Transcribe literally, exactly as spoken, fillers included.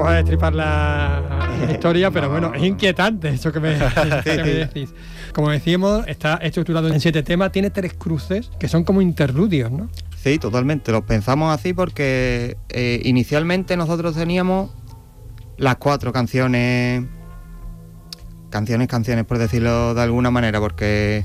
vamos a destripar la, la historia, pero No. bueno, es inquietante eso que me, que me decís. Como decíamos, está estructurado en siete temas, tiene tres cruces que son como interludios, ¿no? Sí, totalmente. Lo pensamos así porque eh, inicialmente nosotros teníamos las cuatro canciones, canciones, canciones, por decirlo de alguna manera, porque